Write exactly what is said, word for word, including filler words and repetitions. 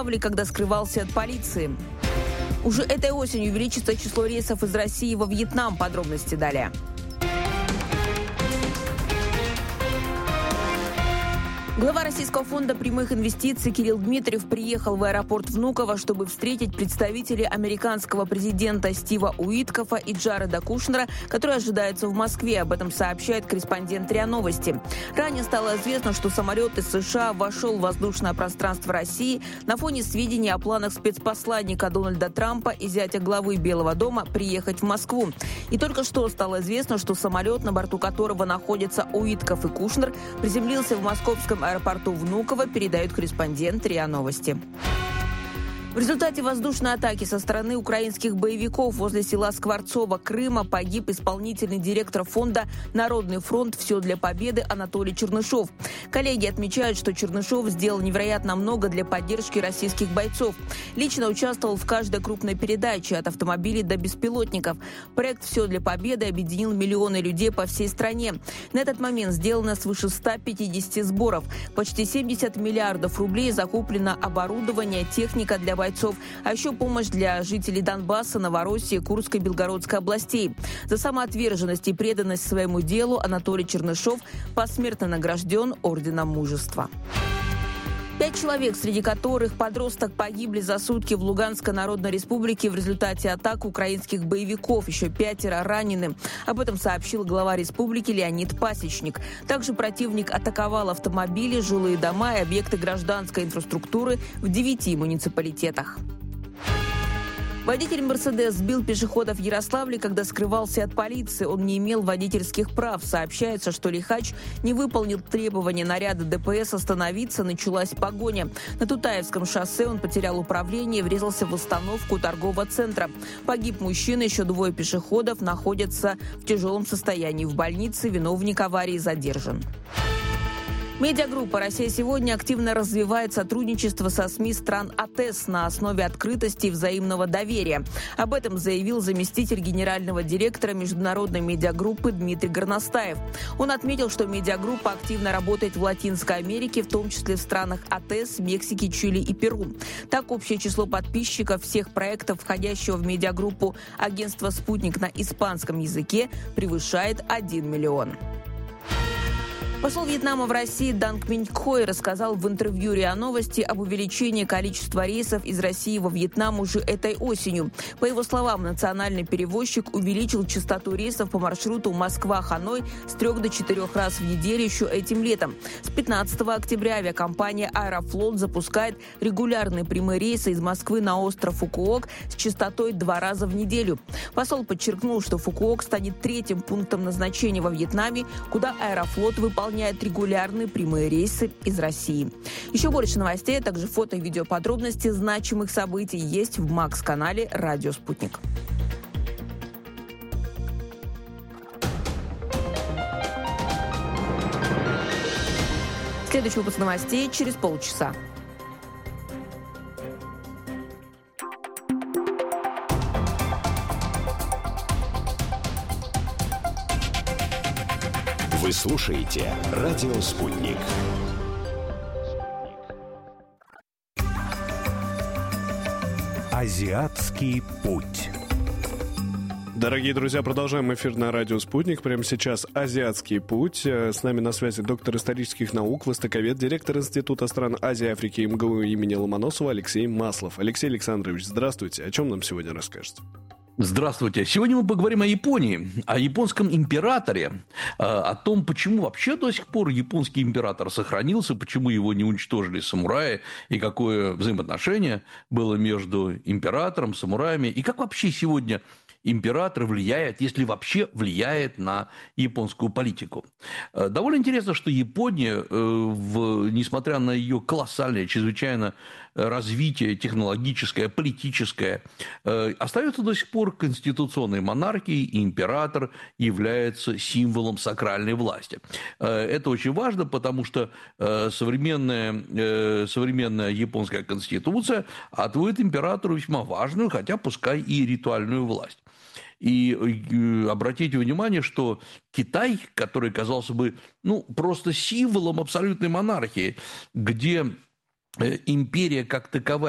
Ярославле, когда скрывался от полиции. Уже этой осенью увеличится число рейсов из России во Вьетнам. Подробности далее. Глава Российского фонда прямых инвестиций Кирилл Дмитриев приехал в аэропорт Внуково, чтобы встретить представителей американского президента Стива Уиткофа и Джареда Кушнера, которые ожидаются в Москве. Об этом сообщает корреспондент РИА Новости. Ранее стало известно, что самолет из США вошел в воздушное пространство России на фоне сведений о планах спецпосланника Дональда Трампа и зятя главы Белого дома приехать в Москву. И только что стало известно, что самолет, на борту которого находятся Уиткоф и Кушнер, приземлился в московском аэропорту Внуково, передает корреспондент РИА Новости. В результате воздушной атаки со стороны украинских боевиков возле села Скворцово Крыма погиб исполнительный директор фонда «Народный фронт. Все для победы» Анатолий Чернышов. Коллеги отмечают, что Чернышов сделал невероятно много для поддержки российских бойцов. Лично участвовал в каждой крупной передаче, от автомобилей до беспилотников. Проект «Все для победы» объединил миллионы людей по всей стране. На этот момент сделано свыше ста пятидесяти сборов. Почти семьдесят миллиардов рублей закуплено оборудование, техника для бойцов, а еще помощь для жителей Донбасса, Новороссии, Курской и Белгородской областей. За самоотверженность и преданность своему делу Анатолий Чернышов посмертно награжден Орденом Мужества. Пять человек, среди которых подросток, погибли за сутки в Луганской Народной Республике в результате атак украинских боевиков. Еще пятеро ранены. Об этом сообщил глава республики Леонид Пасечник. Также противник атаковал автомобили, жилые дома и объекты гражданской инфраструктуры в девяти муниципалитетах. Водитель «Мерседес» сбил пешехода в Ярославле, когда скрывался от полиции. Он не имел водительских прав. Сообщается, что лихач не выполнил требования наряда ДПС остановиться, началась погоня. На Тутаевском шоссе он потерял управление и врезался в остановку торгового центра. Погиб мужчина, еще двое пешеходов находятся в тяжелом состоянии в больнице. Виновник аварии задержан. Медиагруппа «Россия сегодня» активно развивает сотрудничество со СМИ стран АТЭС на основе открытости и взаимного доверия. Об этом заявил заместитель генерального директора международной медиагруппы Дмитрий Горностаев. Он отметил, что медиагруппа активно работает в Латинской Америке, в том числе в странах АТЭС, Мексики, Чили и Перу. Так, общее число подписчиков всех проектов, входящего в медиагруппу агентства «Спутник» на испанском языке, превышает один миллион. Посол Вьетнама в России Данг Минь Кхой рассказал в интервью РИА Новости об увеличении количества рейсов из России во Вьетнам уже этой осенью. По его словам, национальный перевозчик увеличил частоту рейсов по маршруту Москва-Ханой с трех до четырех раз в неделю еще этим летом. С пятнадцатого октября авиакомпания «Аэрофлот» запускает регулярные прямые рейсы из Москвы на остров Фукуок с частотой два раза в неделю. Посол подчеркнул, что Фукуок станет третьим пунктом назначения во Вьетнаме, куда «Аэрофлот» выполняет регулярные прямые рейсы из России. Еще больше новостей, а также фото и видеоподробности значимых событий есть в Макс-канале «Радио Спутник». Следующий выпуск новостей через полчаса. Вы слушаете «Радио Спутник». Азиатский путь. Дорогие друзья, продолжаем эфир на радио «Спутник». Прямо сейчас «Азиатский путь». С нами на связи доктор исторических наук, востоковед, директор Института стран Азии и Африки МГУ имени Ломоносова Алексей Маслов. Алексей Александрович, здравствуйте. О чем нам сегодня расскажете? Здравствуйте. Сегодня мы поговорим о Японии, о японском императоре, о том, почему вообще до сих пор японский император сохранился, почему его не уничтожили самураи, и какое взаимоотношение было между императором, самураями, и как вообще сегодня император влияет, если вообще влияет на японскую политику. Довольно интересно, что Япония, в, несмотря на ее колоссальное, чрезвычайно развитие технологическое, политическое, остается до сих пор конституционной монархией, и император является символом сакральной власти. Это очень важно, потому что современная, современная японская конституция отводит императору весьма важную, хотя пускай и ритуальную власть. И обратите внимание, что Китай, который казался бы ну, просто символом абсолютной монархии, где империя как таковая